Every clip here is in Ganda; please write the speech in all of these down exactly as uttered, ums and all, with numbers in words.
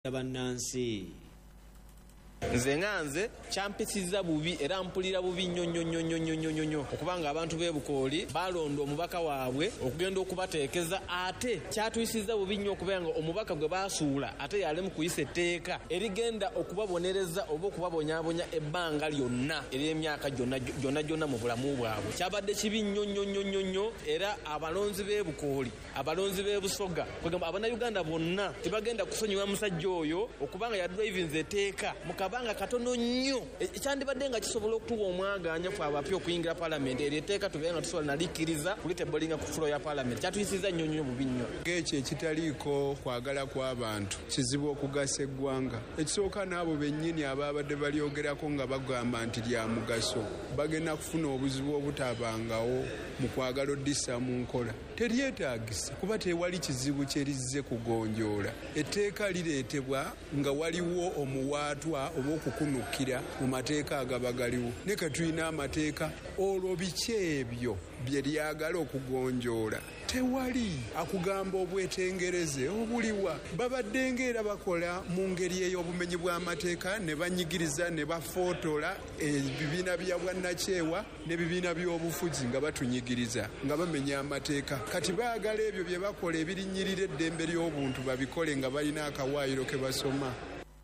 bannansi. Nze nganze kyampisiza bubi era mpulira bubi nnyo nnyo nnyo nnyo nnyo nnyo okubanga abantu b'e Bukooli balonda omubaka waabwe okugenda okubateekeza ate kyatuyisiza bubi nnyo okubanga omubaka gwe baasuula ate yali mu kuyisa etteeka erigenda okubabonereza oba okubabonyaabonya ebbanga lyonna ery'emyaka gyonna gyonna gyonna mu bulamu bwabwe. Kyabadde kibi nnyo nnyo nnyo nnyo nnyo era abalonzi b'e Bukooli abalonzi b'e Busoga kwegamba Abannayuganda bonna tebagenda kusonyiwa musajja oyo okubanga yadrivinze etteeka banga katono nnyo ekyandibadde nga kisobola okutuwa omwaganya ffe abapya okuyingira paalamenti eryo etteeka tubeera nga tusobola nalikkiriza kulitebolinga ku fulo ya paalamenti kyatuyisiza nnyo nnyo bubi nnyo. Ekyo ekitaliiko kwagala kw'abantu kizibu okugasa eggwanga. Ekisooka n'abo bennyini ababadde balyogerako nga bagamba nti lya mugaso bagenda kufuna obuzibu obutabangawo mu kwagala oddisa mu nkola. Teryetaagisa kuba tewali kizibu kyerizze kugonjoola. Etteeka lireetebwa nga waliwo omuwaatwa oba okukunukira mu mateeka agaba galiwo. Ne katulina amateeka olwo biki ebyo bye lyagala okugonjoola tewali akugamba obwetengereze obuliwa. Babadde ng'era bakola mu ngeri ey'obumenyi bw'amateeka ne banyigiriza ne bafootola ebibiina bya bwannakyewa n'ebibiina by'obufuzi nga batunyigiriza nga bamenya amateeka. Kati baagala ebyo bye bakola ebirinnyirira eddembe ly'obuntu babikole nga balina akawaayiro ke basoma.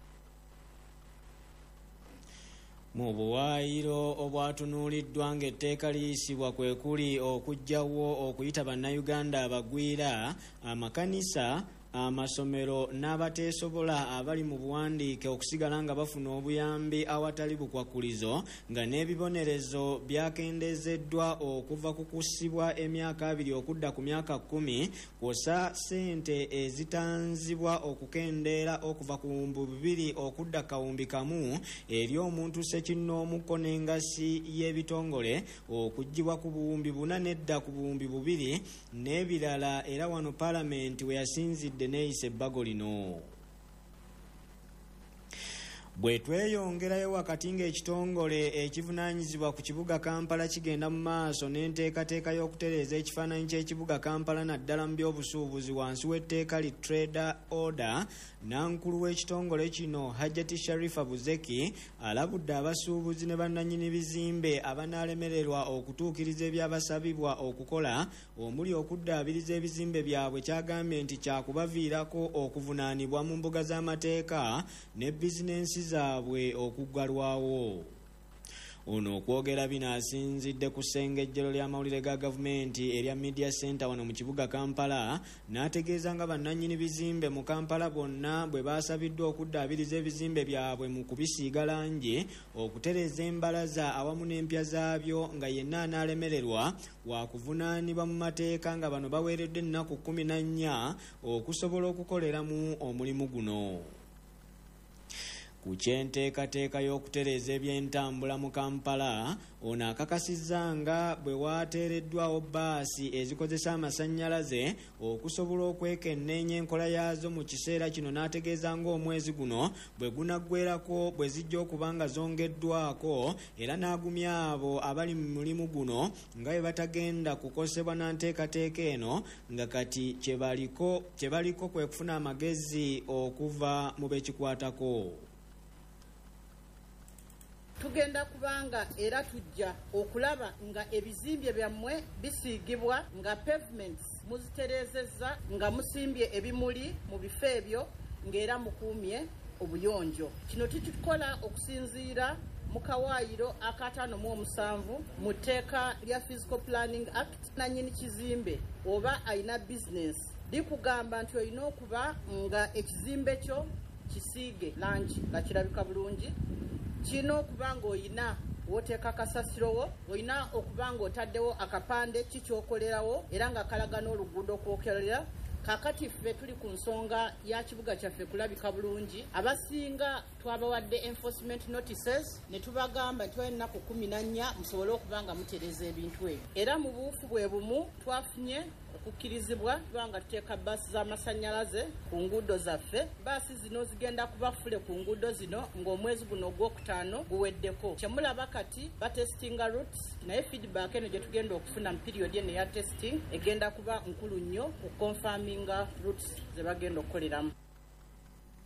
Mu buwaayiro obwatunuuliddwa ng'etteeka liyisibwa kwe kuli okuggyawo okuyita bannayuganda abagwira, amakanisa, amasomero n'abateesobola abali mu buwandiike okusigala nga bafuna obuyambi awatali bukwakkulizo nga n'ebibonerezo byakendeezeddwa okuva ku kussibwa emyaka abiri okudda ku myaka kkumi kw'ossa ssente ezitanzibwa okukendeera okuva ku bihumbi bibiri okudda kawumbi kamu eri omuntu ssekinnoomuko n'engassi y'ebitongole okuggyibwa ku buwumbi buna nedda ku buwumbi bubiri n'ebirala era wano paalamenti we yasinzidde neeyisa ebbago lino. Bwe tweyongerayo wakati ng'ekitongole ekivunaanyizibwa ku kibuga Kampala kigenda mu maaso n'enteekateeka y'okutereeza ekifaananyi ky'ekibuga Kampala naddala mu by'obusuubuzi wansi w'etteeka li Trader Order, nankulu w'ekitongole kino Hajjati Sharifa Buzeki alabudde abasuubuzi ne bannannyini bizimbe abanaalemererwa okutuukiriza ebyabasabibwa okukola omuli okuddaabiriza ebizimbe byabwe kyagambye nti kyakubaviirako okuvunaanibwa mu mbuga z'amateeka ne bizinensi zaabwe okuggalwawo. Ono okwogera bino asinzidde ku ssengejjero ly'amawulire ga gavumenti erya Media Center wano mu kibuga Kampala n'ategeeza nga bannannyini bizimbe mu Kampala bonna bwe baasabiddwa okuddaabiriza ebizimbe byabwe mu kubisiiga langi, okutereeza embalaza awamu n'empya zaabyo nga yenna anaalemererwa waakuvunaanibwa mu mateeka nga bano baweereddwa ennaku kkumi na nnya okusobola okukoleramu omulimu guno. Ku kyenteekateeka y'okutereeza ebyentambula mu Kampala, ono akakasizza nga bwe waateereddwawo bbaasi ezikozesa amasannyalaze okusobola okwekenneenya enkola yaazo mu kiseera kino, n'ategeeza ng'omwezi guno bwe gunaggwerako bwe zijja okuba nga zongeddwako, era n'agumya abo abali mu mulimu guno nga bwe batagenda kukosebwa na nteekateeka eno nga kati kye baliko kwe kufuna amagezi okuva mu bekikwatako. Tugenda kubanga era tujja okulaba nga ebizimbe byammwe bisiigibwa nga pavements muzitereezezza nga musimbye ebimuli mu bifo ebyo ng'era mukuumye obuyonjo. Kino tukikola okusinziira mu kawaayiro akataano mu omusanvu mu tteeka lya Physical Planning Act. Nannyini kizimbe oba ayina bizinensi likugamba nti olina okuba nga ekizimbe kyo kisiige langi nga kirabika bulungi. Kino okuba ng'olina w'oteeka kasasiro wo, olina okuba ng'otaddewo akapande kikyokolerawo era nga kalaga n'oluguudo okwokerera. Kaakati ffe tuli ku nsonga ya kibuga kyaffe kulabika bulungi. Abasinga twabawadde enforcement notices ne tubagamba nti ennaku kkumi na nnya musobole okuba nga mutereeza ebintu ebyo. Era mu buufu bwe bumu twafunye okukkirizibwa kubanga tuteeka bbaasi z'amasannyalaze ku nguudo zaffe. Bbaasi zino zigenda kuba fule ku nguudo zino ng'omwezi guno ogwokutaano guweddeko. Kyemulaba kati batestinga routes naye feedback eno gye tugenda okufuna mu periodi eno ya testing egenda kuba nkulu nnyo ku confirming routes ze bagenda okukoleramu.